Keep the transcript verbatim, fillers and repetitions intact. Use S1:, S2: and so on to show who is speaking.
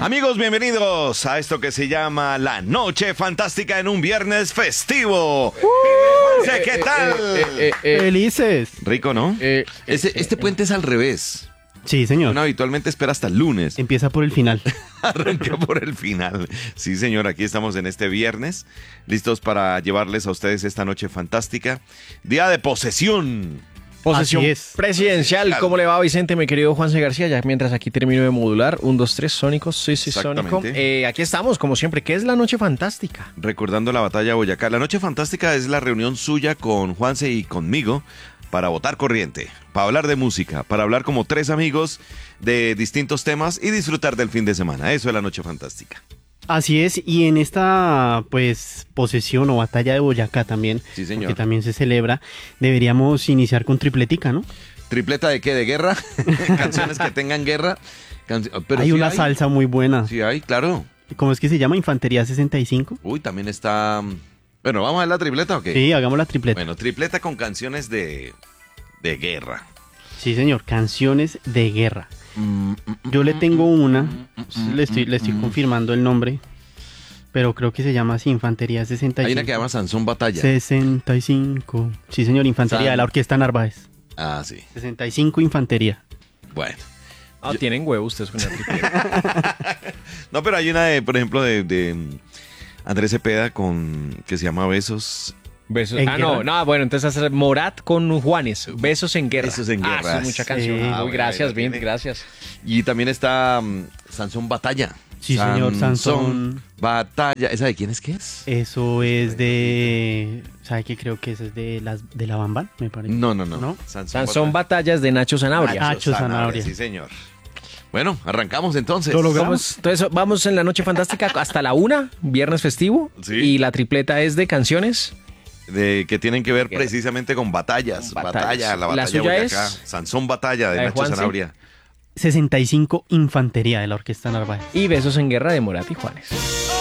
S1: Amigos, bienvenidos a esto que se llama La Noche Fantástica en un viernes festivo. Uh, ¿Qué tal?
S2: Eh, eh, eh, eh,
S3: ¡Felices!
S1: Rico, ¿no?
S2: eh,
S1: Este, este puente es al revés.
S3: Sí, señor.
S1: Uno habitualmente espera hasta el lunes.
S3: Empieza por el final.
S1: Arranca por el final. Sí, señor, aquí estamos en este viernes, listos para llevarles a ustedes esta noche fantástica. Día de posesión.
S2: Posesión
S3: Así es.
S2: presidencial. ¿Cómo le va, Vicente, mi querido Juanse García? Ya mientras aquí termino de modular. Un, dos, tres, Sónicos. Sí, sí, Sónico.
S1: Exactamente.
S2: Eh, aquí estamos, como siempre. ¿Qué es la Noche Fantástica?
S1: Recordando la batalla de Boyacá. La noche fantástica es la reunión suya con Juanse y conmigo para votar corriente, para hablar de música, para hablar como tres amigos de distintos temas y disfrutar del fin de semana. Eso es la noche fantástica.
S3: Así es, y en esta pues posesión o batalla de Boyacá también,
S1: Sí, señor.
S3: que también se celebra, deberíamos iniciar con tripletica, ¿no?
S1: ¿Tripleta de qué? ¿De guerra? Canciones que tengan guerra. Canci- Pero
S3: hay
S1: sí
S3: una salsa muy buena.
S1: Sí hay, claro.
S3: ¿Cómo es que se llama? Infantería sesenta y cinco.
S1: Uy, también está... Bueno, ¿vamos a ver la tripleta o qué?
S3: Sí, hagamos la tripleta.
S1: Bueno, tripleta con canciones de, de guerra.
S3: Sí, señor, canciones de guerra.
S1: Mm,
S3: Yo le tengo una, le estoy, le estoy confirmando el nombre, pero creo que se llama así, Infantería sesenta y cinco.
S1: Hay una que llama Sansón Batalla.
S3: sesenta y cinco. Sí, señor, Infantería
S1: San-
S3: de la Orquesta Narváez.
S1: Ah, sí.
S3: sesenta y cinco Infantería.
S1: Bueno.
S2: Ah, tienen huevos ustedes con la tripleta.
S1: No, pero hay una, de, por ejemplo, de, de Andrés Cepeda con que se llama Besos.
S2: Besos.
S3: ¿En
S2: Ah, no,
S3: guerra?
S2: no, bueno, entonces hacer Morat con Juanes. Besos en guerra.
S1: Besos en
S2: Ah,
S1: guerra.
S2: eso es mucha canción.
S3: Sí.
S2: Muy
S1: Ah, bueno,
S2: gracias,
S1: ahí la
S2: Vint,
S1: tiene.
S2: gracias.
S1: Y también está um, Sansón Batalla.
S3: Sí, señor, Sansón.
S1: Batalla. ¿Esa de quién es que es?
S3: Eso es de... ¿Sabe qué? Creo que eso es de, las, de la Bambán, me parece.
S1: No, no, no.
S3: ¿No?
S2: Son batallas de Nacho Zanabria.
S3: Ah, Nacho Zanabria.
S1: Sí, señor. Bueno, arrancamos entonces.
S3: Lo logramos.
S2: Vamos, entonces vamos en la Noche Fantástica hasta la una, viernes festivo.
S1: Sí.
S2: Y la tripleta es de canciones.
S1: De, que tienen que ver
S2: Guerra.
S1: precisamente con batallas.
S2: Batallas.
S1: Batalla, la
S2: ¿La
S1: batalla de
S2: suya
S1: Boyacá.
S2: es?
S1: Sansón Batalla de
S2: ¿La de
S1: Nacho
S2: Juanse?
S1: Zanabria.
S3: sesenta y cinco Infantería de la Orquesta Narváez.
S2: Y Besos en guerra de Morat y Juanes.